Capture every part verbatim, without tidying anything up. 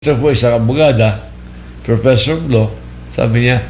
Ito po isang abogada, professor of law, sabi niya,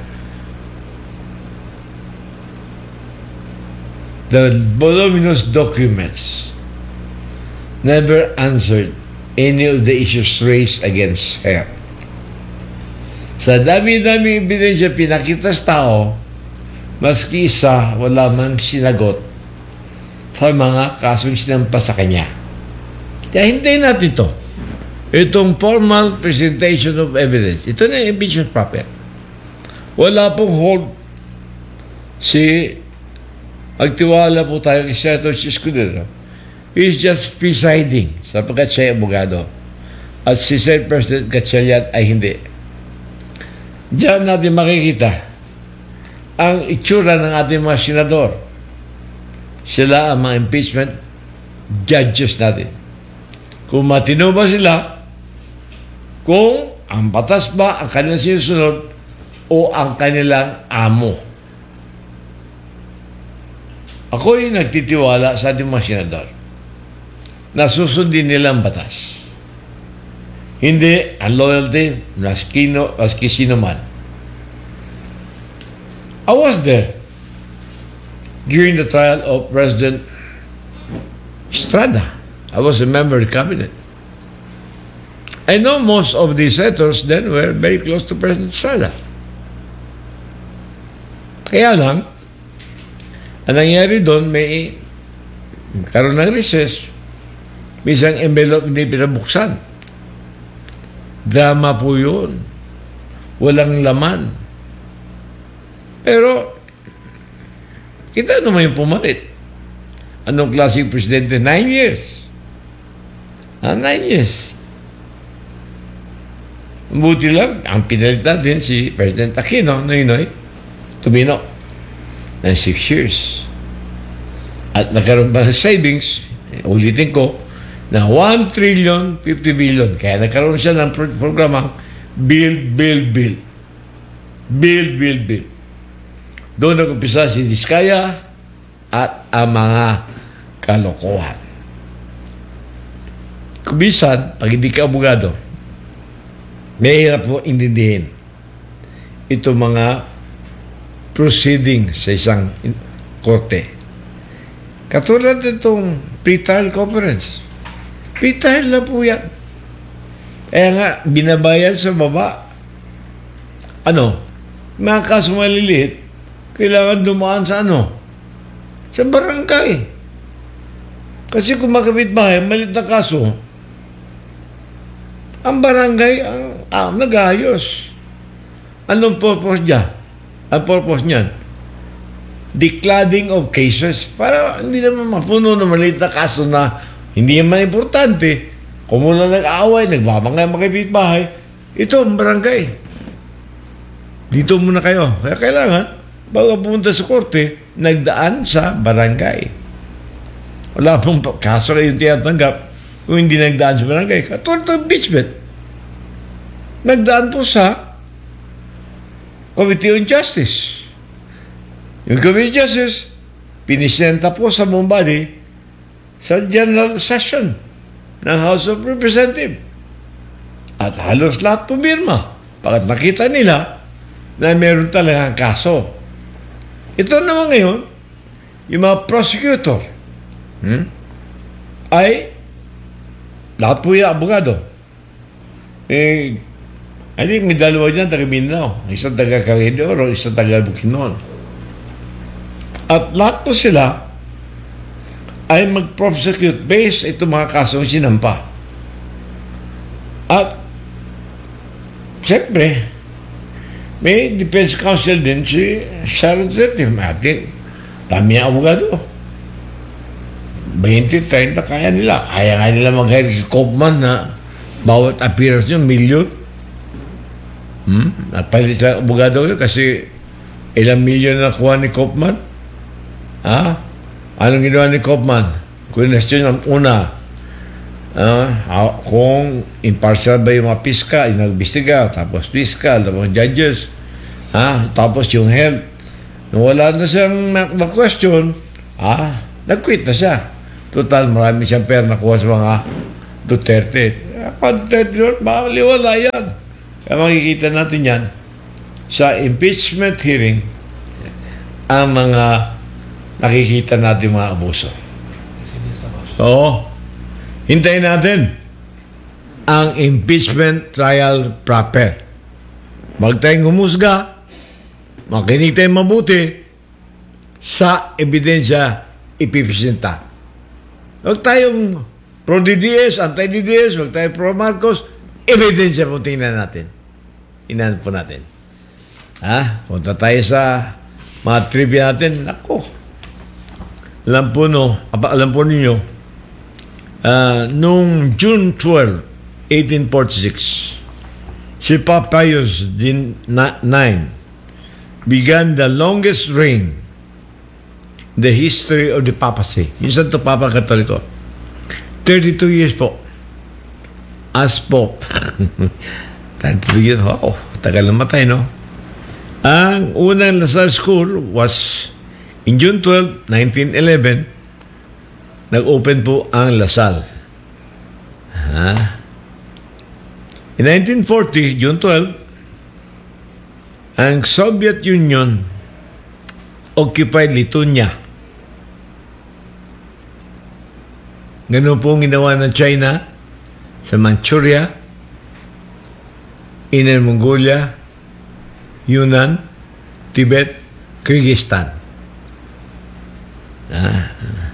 the voluminous documents never answered any of the issues raised against her. Sa dami-dami ebidensya pinakita sa tao, maski isa wala mang sinagot sa mga kasong sinampa sa kanya. Kaya hintayin natin ito. Itong formal presentation of evidence. Ito na yung impeachment proper. Wala pong hold. Si, magtiwala po tayo kay Senator Escudero. He's just presiding sapagkat siya ay abogado. At si Senate President Gatchalian ay hindi. Diyan natin makikita ang itsura ng ating mga senador. Sila ang mga impeachment judges natin. Kung matino ba sila, kung ang batas ba ang kanilang sinusunod o ang kanilang amo. Ako'y nagtitiwala sa ating mga senador na susundin nilang batas. Hindi ang loyalty maski, no, maski sino man. I was there during the trial of President Estrada. I was a member of the cabinet. I know most of the senators then were very close to President Estrada. Kaya lang, ang nangyari doon, may karoon ng recess, may isang envelope hindi pinabuksan. Drama po yun. Walang laman. Pero, kita naman yung pumalit. Anong klaseng presidente? Nine years. Ah, nine years. Buti lang, ang pinalit natin si President Aquino, Noynoy, tumino ng six years. At nagkaroon pa ng savings, ulitin ko, na one trillion fifty billion. Kaya nagkaroon siya ng pro- programang Build, Build, Build. Build, Build, Build. Doon nag-umpisa si Diskaya at ang mga kalokohan. Kumisan, pag hindi ka abogado, mahirap po intindihin ito mga proceeding sa isang korte. Katulad itong pre-trial conference. Pre-trial na po yan. Kaya nga, binabayan sa baba. Ano? Mga kaso maliliit, kailangan dumaan sa ano? Sa barangay. Kasi kung makapit bahay, malit na kaso, ang barangay ang, ang nag-ayos. Anong purpose niya? Ang purpose niyan? Decladding of cases. Para hindi naman mapuno na maliit na kaso na hindi naman importante. Kung mula nag-aaway, nagbabangay makipit bahay, ito ang barangay. Dito muna kayo. Kaya kailangan, bago pumunta sa korte, nagdaan sa barangay. Wala pong kaso kayong tinatanggap kung hindi nagdaan sa barangay. Katulad ng impeachment. Nagdaan po sa Committee on Justice. Yung Committee on Justice, pinisenta po sa buong body sa General Session ng House of Representatives. At halos lahat pumirma. Pagkat nakita nila na meron talagang kaso. Ito naman ngayon, yung mga prosecutor, hmm, ay lahat po yung abogado. Eh, I think may dalawa dyan, taga Mindanao. Isang taga Caridoro, isang taga Bukidnon. At lahat po sila ay mag-prosecute based ito mga kasong sinampa. At siyempre, may defense counsel din si Sharon Zerti. Ating dami ang abogado. twenty, thirty, kaya nila. Kaya nga nila mag-hire si Kaufman na bawat appearance nyo, million. Hmm? Napalit sa abogado yun kasi ilang million na nakuha ni Kaufman. Ha? Anong ginawa ni Kaufman? Question ang una. Ah, kung impartial ba yung mga piska, yung nag-bistiga, tapos piska, tapos judges. Ha? Tapos yung health. Nung wala na siyang na-question, ah, nag-quit na siya. Total, marami siyang pera nakuha sa mga Duterte. content yun, baliwala yan. Kaya makikita natin yan sa impeachment hearing, ang mga nakikita natin mga abuso. So, hintayin natin ang impeachment trial proper. Huwag tayong humusga, makinig tayong mabuti sa ebidensya ipipresenta. Huwag tayong pro-D D S, anti-D D S, huwag tayong pro-Marcos, ebidensya po tingnan natin. Inan po natin. Ha? Punta tayo sa mga trivia natin. Ako, alam po, no, alam po ninyo, uh, noong June twelfth, eighteen forty-six, si Pope Pius the ninth began the longest reign in the history of the papacy. Yung Santo Papa Katoliko. thirty-two years po as Pope. thirty-two years, oh, tagal na matay, no? Ang unang Lasal School was in June twelfth, nineteen eleven, nag-open po ang Lasal. Ha? In nineteen forty, June twelfth, ang Soviet Union occupied Lithuania. Ganun po ang ginawa ng China sa Manchuria, Inner Mongolia, Yunnan, Tibet, Kyrgyzstan. Ah.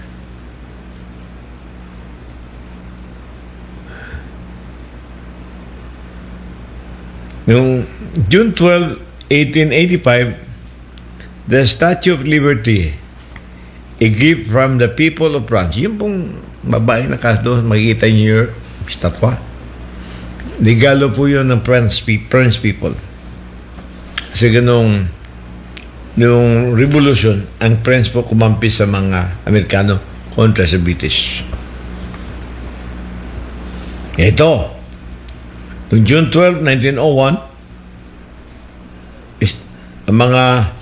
Noong June twelfth, eighteen eighty-five, the Statue of Liberty, a gift from the people of France. Yung pong babaeng nakadoon, makikita niyo yung statwa. Regalo po yun ng French, French people. Kasi ganung noong revolution, ang French po kumampi sa mga Amerikano kontra sa British. Ito, noong June twelfth, nineteen oh one, is, ang mga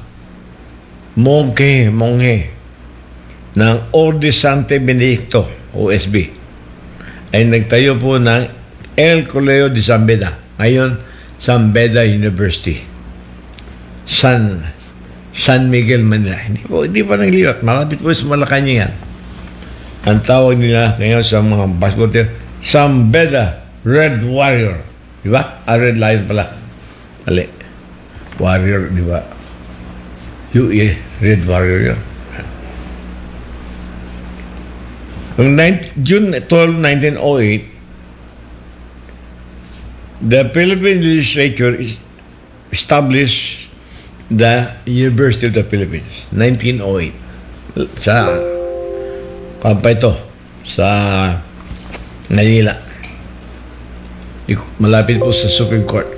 monke, monghe ng Orde Sante Benedicto, O S B, ay nagtayo po ng El Colegio de San Beda, ngayon San Beda University, San San Miguel, Manila. Hindi po, hindi pa nagliwat. Malapit po sa Malacanang yan. Ang tawag nila ngayon sa mga basketball, San Beda Red Warrior. Di ba? Ah, Red Lion pala. Mali. Warrior, di ba? U E, Red Warrior yun. Noong June twelfth, nineteen oh eight, the Philippine legislature established the University of the Philippines. nineteen oh eight. Sa kampay ito sa Manila. Malapit po sa Supreme Court.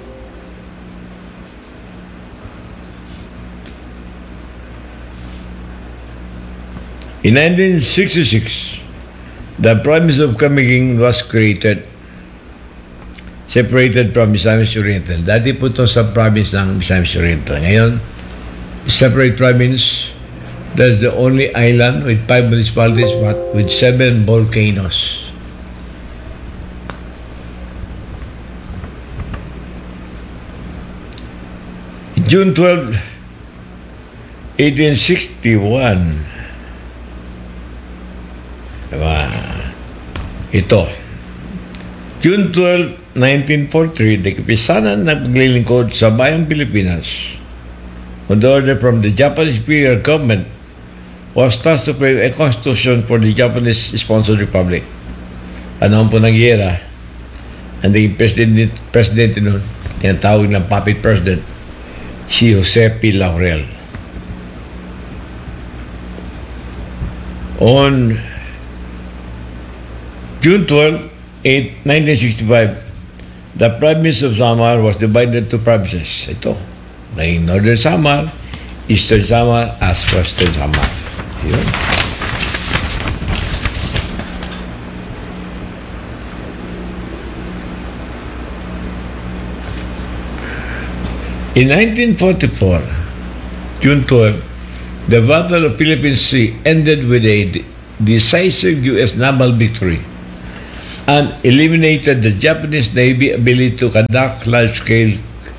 In nineteen sixty-six, the province of Camiguin was created, separated from Misamis Oriental. Dati po ito sa province ng Misamis Oriental. Ngayon, separate province, that's the only island with five municipalities but with seven volcanoes. June twelfth, eighteen sixty-one, diba? Ito, June twelfth, nineteen forty-three, the kapisanan na paglilingkod sa bayang Pilipinas on the order from the Japanese imperial government was tasked to frame a constitution for the Japanese-sponsored republic. Panahon po ng giyera, ang naging president, president noon, tinatawag ng puppet president, si Jose P. Laurel. On June twelfth, nineteen sixty-five, the province of Samar was divided into provinces. Ito, naging Northern Samar, Eastern Samar, as Western Samar. Yun. In nineteen forty-four, June twelfth, the Battle of Philippine Sea ended with a decisive U S naval victory and eliminated the Japanese Navy ability to conduct large-scale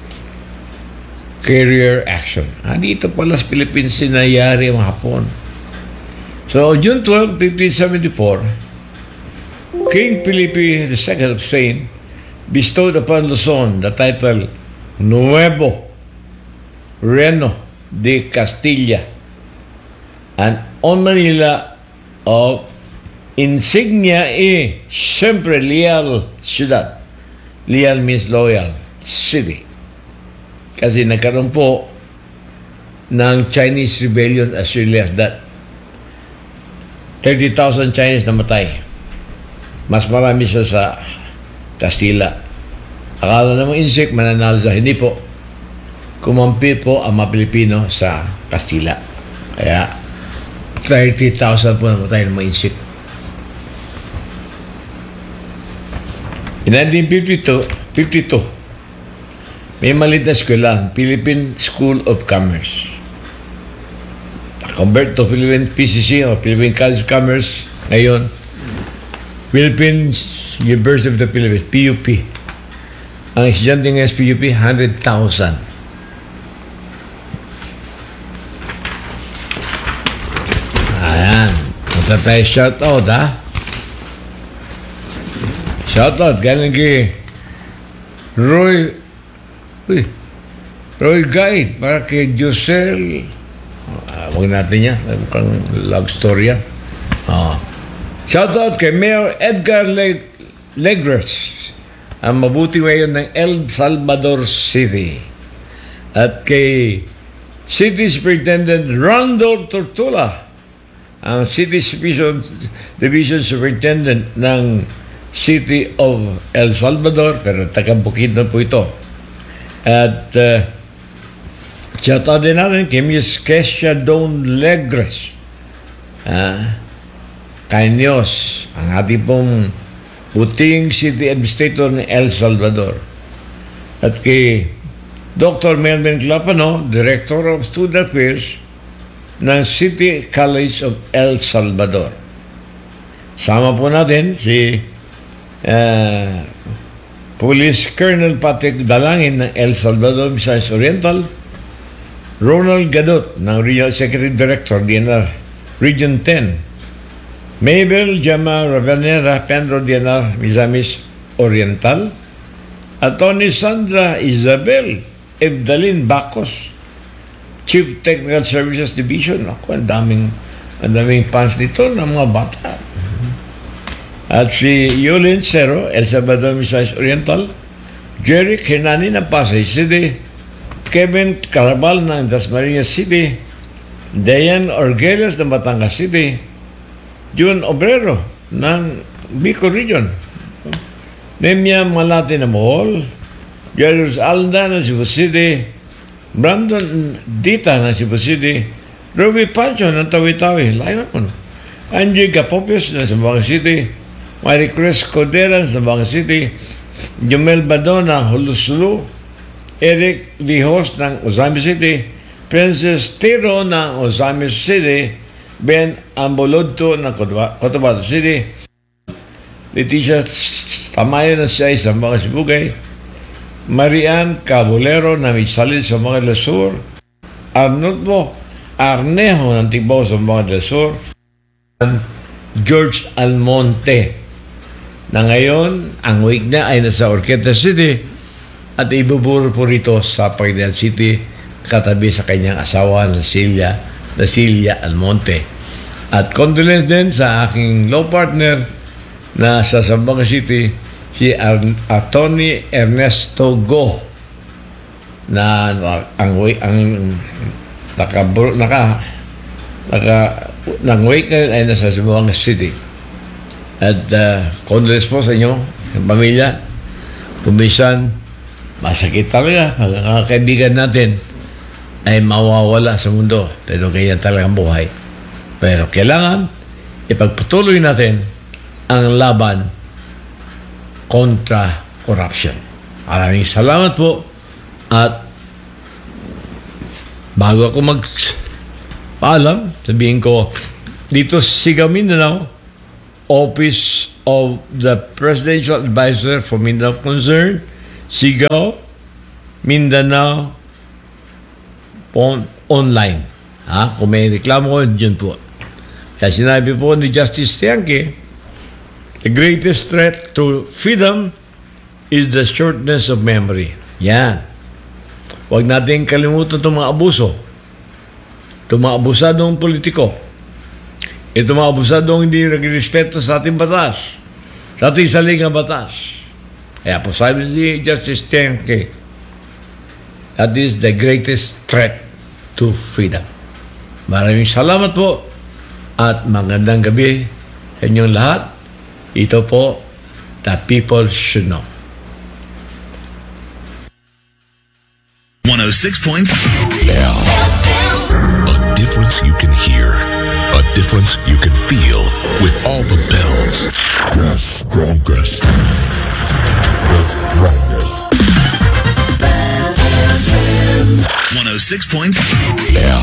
carrier action. Ah, dito pala sa Philippines sinayari ang Hapon. So, June twelfth, fifteen seventy-four, King Felipe the Second of Spain bestowed upon Luzon the title Nuevo Reino de Castilla and on Manila of Insignia e Siempre Leal Ciudad. Leal means loyal city. Kasi nagkaroon po ng Chinese rebellion as early as that. thirty thousand Chinese namatay. Mas marami siya sa Castilla. Akala namang insect mananalo sa hindi po. Kumampi po ang mga Pilipino sa Castilla. Kaya thirty thousand po namatay ng mga insect. In nineteen fifty-two, fifty-two, may maliit na eskwela, Philippine School of Commerce. Convert to Philippine P C C o Philippine College of Commerce. Ngayon, Philippines University of the Philippines, P U P. Ang estudyante ng S P U P, one hundred thousand. Ayan. Punta tayo shout out, ha? Shout out. Galing kay Roy Uy, Roy Guide para kay Josel. Uh, huwag natin yan. Mukhang love story yan. Uh. Shout out kay Mayor Edgar Leg Legres, ang mabuti ngayon ng El Salvador City. At kay City Superintendent Randolph Tortula, ang City Division, Division Superintendent ng City of El Salvador, pero taga-Bukidnon po ito. At uh, shout out din natin kay Miss Kesha Dawn Legres, ah, Kanyos, ang ating pong puting City Administrator ng El Salvador. At kay Doctor Melvin Clapano, Director of Student Affairs ng City College of El Salvador. Sama po natin si uh, Police Colonel Patrick Dalangin ng El Salvador, Misamis Oriental, Ronald Gadot ng Regional Secretary Director, D N R Region ten, Mabel Jama Ravanera, Pedro D N R, Misamis Oriental, Attorney Sandra Isabel Evdalin Bacos, Chief Technical Services Division. Ako, ang daming, ang daming fans nito ng mga bata. At si Yulin Cero, El Salvador, Misamis Oriental, Jeric Hernani ng Pasay City, Kevin Carabal ng Dasmariñas City, Dayan Orgeles ng Batangas City, June Obrero ng Bicol Region, Nemia Malati ng Bohol, Jairus Alda ng Cebu City, Brandon Dita ng Cebu City, Ruby Pancho ng Tawi-Tawi, layo mo no? Angie Gapopios ng Zamboanga City, Marie Cruz Codera ng Zamboanga City, Jumel Badona ng Hulusulu, Eric Lihos ng Ozamis City, Princess Tiro ng Ozamis City, Ben Ambolodto ng Cotabato City, Leticia Tamayo ng Siyay sa mga Sibugay, Marian Cabulero ng Misalil sa mga del Sur, Arnoldo Arnejo ng Tibao sa mga del Sur, George Almonte na ngayon ang week na ay nasa Orqueta City at ibuburo po rito sa Pangasinan City katabi sa kanyang asawa na Celia, na Celia Almonte. At condolence din sa aking law partner na sa Zamboanga City, si Attorney Ernesto Go, na ang ang naka naka naka nang wake ngayon ay nasa Zamboanga City. At uh, condolence po sa inyo, sa pamilya, kumisan, masakit talaga ang kaibigan natin ay mawawala sa mundo. Pero kaya talagang buhay. Pero kailangan ipagpatuloy natin ang laban kontra corruption. Maraming salamat po. At bago ako mag paalam, sabihin ko, dito sa Sigaw Mindanao, Office of the Presidential Advisor for Mindanao Concern, Sigaw, Mindanao on, online. Ha? Kung may reklamo ko, yun po. Kaya sinabi po ni Justice Tiangke, the greatest threat to freedom is the shortness of memory. Yan. Huwag natin kalimutan itong mga abuso. Itong mga abusadong politiko. Itong mga abusadong hindi nagrespeto sa ating batas. Sa ating salingang batas. Kaya po sabi ni Justice Tiangke, that is the greatest threat to freedom. Maraming salamat po at magandang gabi sa inyong lahat. Ito po, the people should know. one oh six point L. A difference you can hear. A difference you can feel with all the bells. The strongest. The strongest. one oh six point L.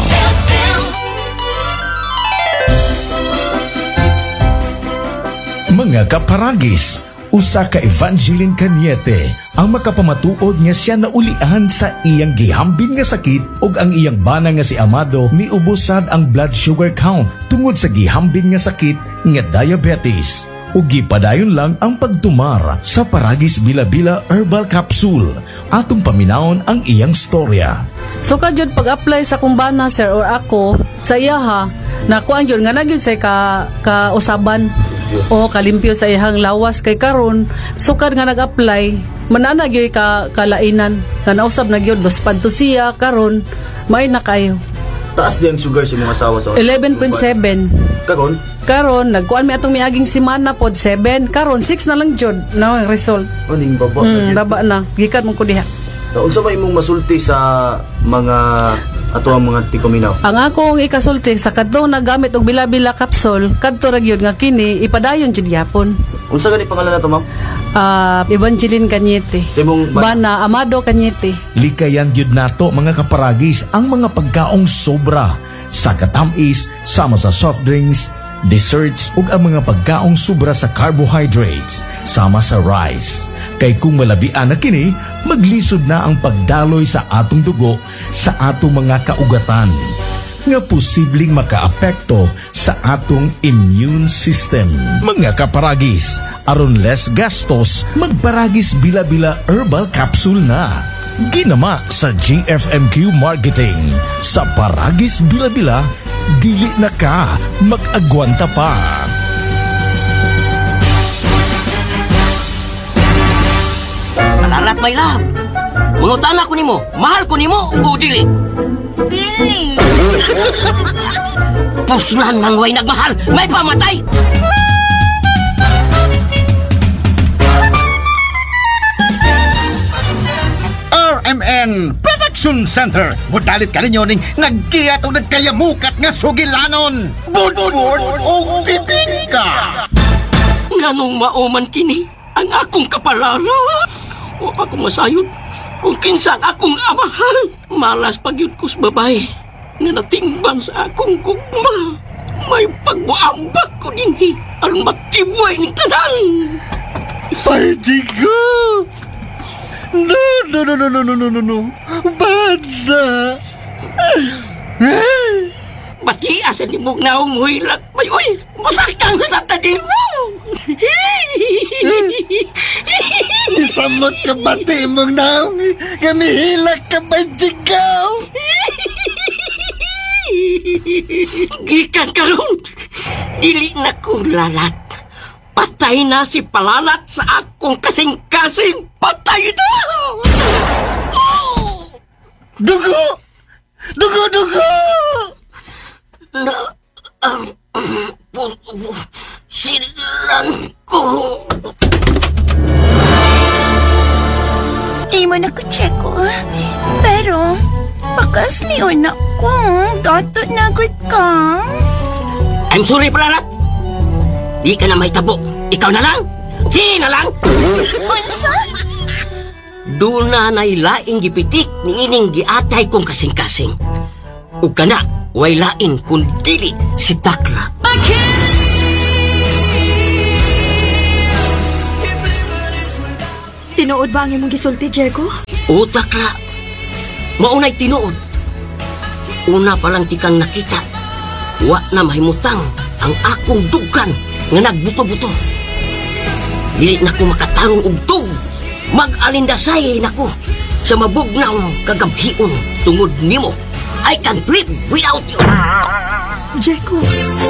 Mga kaparagis, usa ka Evangeline Cañete ang makapamatuod nga siya naulian sa iyang gihambin nga sakit ug ang iyang bana nga si Amado miubusad ang blood sugar count tungod sa gihambin nga sakit nga diabetes. Ug gipadayon lang ang pagtumar sa Paragis Bila-Bila Herbal Capsule. Atong paminawon ang iyang storya. So kadyod pag-apply sa kumbana sir or ako sa iya ha, nakuan yun nga nagyud say ka kausaban o kalimpyo sa iyang lawas kay karon sukad nga nag-apply manana gyud ka kalainan nga nausab na gyud dos padto siya karon may na kayo. Taas din ang sugar sa mga asawa sa eleven point seven. Karon? Karon nagkuan mi atong miaging semana pod seven, karon six na lang jud na ang result. Aning baba Mm, na. baba na. Gikan mo ko diha. Unsa may imong masulti sa mga ato ang mga tikominaw? Ang akong ikasulti sa kadto nagamit og bila-bila kapsul, kadto ra gyud nga kini ipadayon jud gyapon. Unsa gani pangalan nato, ma'am? Ah, Evangeline Cañete. Sa imong ba- Bana Amado Cañete. Likayan gyud nato mga kaparagis ang mga pagkaong sobra sa katamis sama sa soft drinks, desserts ug ang mga pagkaong sobra sa carbohydrates sama sa rice. Kay kung malabian na kini, maglisod na ang pagdaloy sa atong dugo sa atong mga kaugatan nga posibleng makaapekto sa atong immune system. Mga kaparagis, aron less gastos, magparagis Bila-Bila Herbal Capsule na. Ginama sa G F M Q Marketing. Sa Paragis Bila-Bila, dili na ka mag-agwanta pa. Alalat, my love. Mangutan ako nimo. Mahal ko nimo o dili? Dili. Puslan nang way nagmahal. May pamatay. R M N Production Center. Mudalit ka ninyo ning nagkiyat o nagkayamukat nga sugilanon. Budbud o bibingka. Nganong mauman kini ang akong kapalala. O ako masayod kung kinsa ang akong amahal. Malas pagyud ko sa babae nga natingban sa akong gugma. May pagbuambak ko dinhi aron matibay ni tanan. Paidigo. No, no, no, no, no, no, no, no, no. Bada. Batia sa nimog naong muhilak. May uy, masaktan sa tanin mo. Isamot ka bati mong naong gamihilak ka ba, Jigaw? Gikan karon, dili na ko lalat. Patay na si Palalat sa akong kasing-kasing. Patay na! Oh! Dugo! Dugo, dugo! Na ang um, silan ko. Imo na ko check ko. Pero, bakas niyon ako. Dato na good ka. I'm sorry, Palalat. Di ka na may tabo. Ikaw na lang. Si na lang. Unsa? Doon na nailaing gipitik ni ining giatay kong kasing-kasing. O kana, way lain kung dili si Takla. Tinuod ba ang imong gisulti, Jericho? Utak la. Maunay tinuod. Una pa lang tikang nakita. Wa na mahimutang ang akong dugan nga nagbuto-buto. Dili na ko makatarong og tug. Mag-alindasay na ko sa mabugnaw kagabhion tungod nimo. I can't live without you. Jericho,